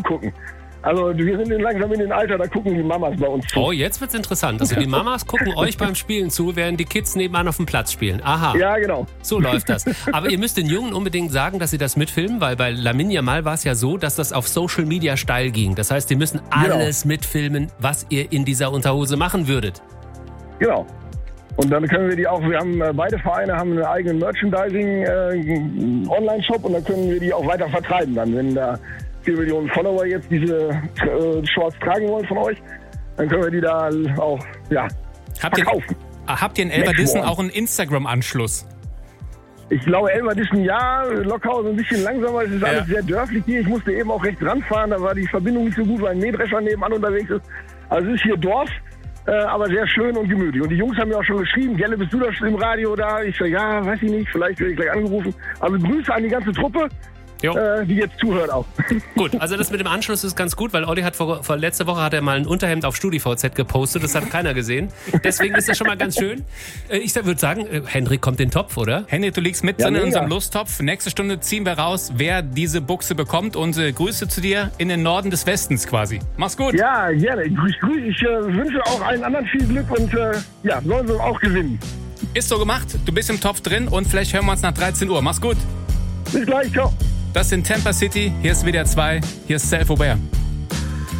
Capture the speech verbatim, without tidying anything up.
zugucken. Also wir sind langsam in den Alter, da gucken die Mamas bei uns zu. Oh, jetzt wird's interessant. Also die Mamas gucken euch beim Spielen zu, während die Kids nebenan auf dem Platz spielen. Aha. Ja, genau. So läuft das. Aber ihr müsst den Jungen unbedingt sagen, dass sie das mitfilmen, weil bei Lamine Yamal war es ja so, dass das auf Social Media steil ging. Das heißt, die müssen alles genau. mitfilmen, was ihr in dieser Unterhose machen würdet. Genau. Und dann können wir die auch, wir haben beide Vereine haben einen eigenen Merchandising-Online-Shop äh, und dann können wir die auch weiter vertreiben. Dann, wenn da vier Millionen Follower jetzt diese äh, Shorts tragen wollen von euch, dann können wir die da auch ja, habt verkaufen. Ihr, habt ihr in Elverdissen auch einen Instagram-Anschluss? Ich glaube, Elverdissen ja, Lockhausen ein bisschen langsamer, es ist ja. alles sehr dörflich hier. Ich musste eben auch rechts ranfahren, da war die Verbindung nicht so gut, weil ein Mähdrescher nebenan unterwegs ist. Also es ist hier Dorf, äh, aber sehr schön und gemütlich. Und die Jungs haben mir auch schon geschrieben, Gelle, bist du da im Radio da? Ich sage, ja, weiß ich nicht, vielleicht werde ich gleich angerufen. Also Grüße an die ganze Truppe. Äh, die jetzt zuhört auch. Gut, also das mit dem Anschluss ist ganz gut, weil Olli hat vor, vor letzte Woche hat er mal ein Unterhemd auf StudiVZ gepostet, das hat keiner gesehen. Deswegen ist das schon mal ganz schön. Ich würde sagen, Hendrik kommt in den Topf, oder? Hendrik, du liegst mit ja, in unserem Lusttopf. Nächste Stunde ziehen wir raus, wer diese Buchse bekommt. Und äh, Grüße zu dir in den Norden des Westens quasi. Mach's gut. Ja, gerne. Ich, ich, ich äh, wünsche auch allen anderen viel Glück und äh, ja, sollen sie auch gewinnen. Ist so gemacht. Du bist im Topf drin und vielleicht hören wir uns nach dreizehn Uhr. Mach's gut. Bis gleich, ciao. Das sind Tampa City, hier ist W D R zwei, hier ist Self-Aware.